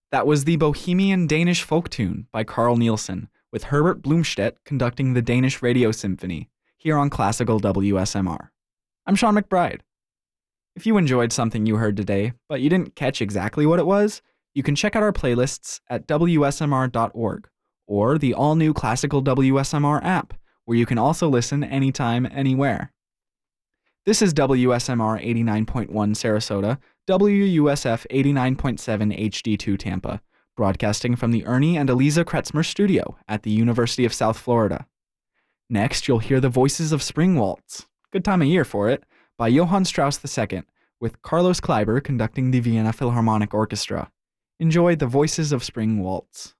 That was the Bohemian Danish folk tune by Carl Nielsen, with Herbert Blomstedt conducting the Danish Radio Symphony, here on Classical WSMR. I'm Sean McBride. If you enjoyed something you heard today, but you didn't catch exactly what it was, you can check out our playlists at WSMR.org, or the all-new Classical WSMR app, where you can also listen anytime, anywhere. This is WSMR 89.1 Sarasota, WUSF 89.7 HD2 Tampa, broadcasting from the Ernie and Eliza Kretzmer studio at the University of South Florida. Next, you'll hear the Voices of Spring Waltz, good time of year for it, by Johann Strauss II, with Carlos Kleiber conducting the Vienna Philharmonic Orchestra. Enjoy the Voices of Spring Waltz.